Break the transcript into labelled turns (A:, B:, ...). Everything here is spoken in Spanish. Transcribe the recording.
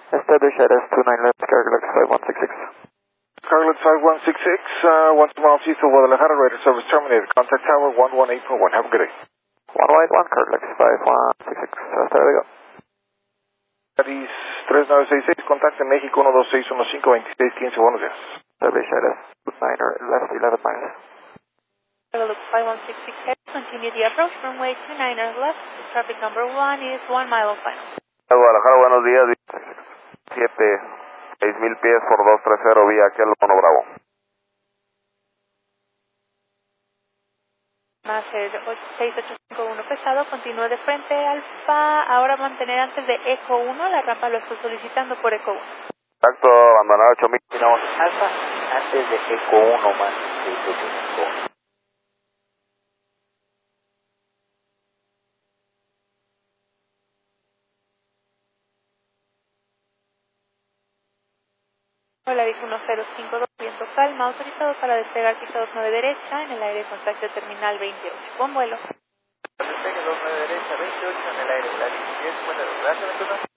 A: Establish RS 29 left, Carglass 5166.
B: Carglass 5166, 1 miles east of Guadalajara, radar service terminated. Contact tower 118.1. Have a good day.
A: 1 Carglass 5166. Hasta luego.
B: Paris 3966, contacte México 126152615. Buenos días.
A: Establish RS 29 left 11 miles.
C: Carglass 5166, continue the approach, runway 29 left. Traffic number 1 is 1 mile final.
D: Guadalajara, buenos días. 6,000 pies por 230 vía aquí al Mono Bravo.
C: Master 6851 pesado, continúe de frente Alfa, ahora mantener antes de Eco 1, la rampa lo estoy solicitando por Eco 1.
D: Exacto, abandonar 8000.
E: Alfa, antes de Eco 1 más 685.
C: Hola, Vic 1052, viento calma, autorizado para despegar pista 29 derecha, en el aire contacto terminal 28. Buen vuelo.
E: Despegue 29 derecha, 28 en el aire, la 10, buenas, gracias,